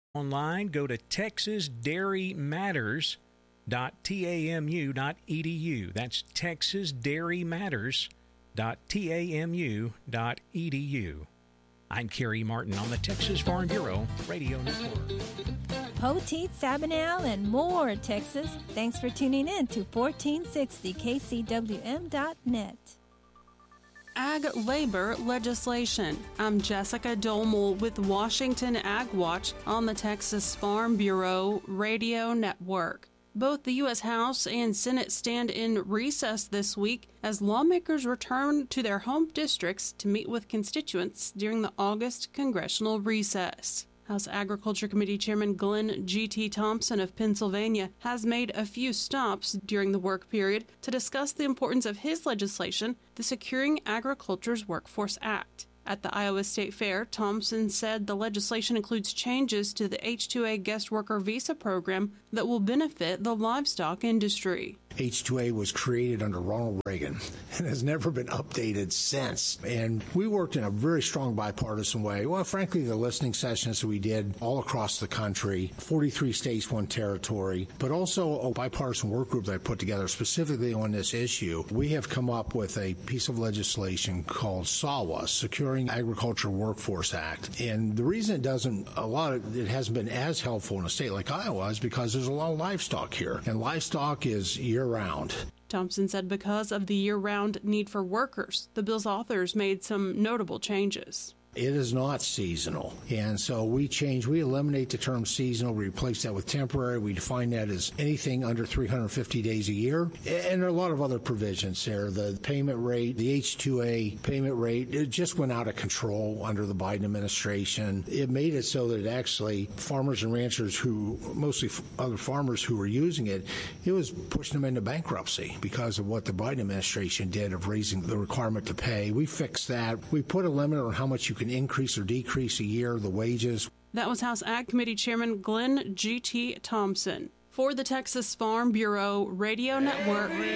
Online, go to texasdairymatters.tamu.edu. That's texasdairymatters.tamu.edu. I'm Kerry Martin on the Texas Farm Bureau Radio Network. Poteet, Sabinal, and more, Texas. Thanks for tuning in to 1460kcwm.net. Ag labor legislation. I'm Jessica Domel with Washington Ag Watch on the Texas Farm Bureau Radio Network. Both the U.S. House and Senate stand in recess this week as lawmakers return to their home districts to meet with constituents during the August congressional recess. House Agriculture Committee Chairman Glenn G.T. Thompson of Pennsylvania has made a few stops during the work period to discuss the importance of his legislation, the Securing Agriculture's Workforce Act. At the Iowa State Fair, Thompson said the legislation includes changes to the H-2A guest worker visa program that will benefit the livestock industry. H-2A was created under Ronald Reagan and has never been updated since. And we worked in a very strong bipartisan way. Well, frankly, the listening sessions that we did all across the country, 43 states, 1 territory, but also a bipartisan work group that I put together specifically on this issue. We have come up with a piece of legislation called SAWA, Securing Agriculture Workforce Act. And the reason it hasn't been as helpful in a state like Iowa is because there's a lot of livestock here. And livestock is year-round. Thompson said because of the year-round need for workers, the bill's authors made some notable changes. It is not seasonal. And so we eliminate the term seasonal, we replace that with temporary. We define that as anything under 350 days a year. And there are a lot of other provisions there. The payment rate, the H-2A payment rate, it just went out of control under the Biden administration. It made it so that actually farmers and ranchers mostly other farmers who were using it was pushing them into bankruptcy because of what the Biden administration did of raising the requirement to pay. We fixed that. We put a limit on how much you can increase or decrease a year the wages. That was House Ag Committee Chairman Glenn G.T. Thompson. For the Texas Farm Bureau Radio Network,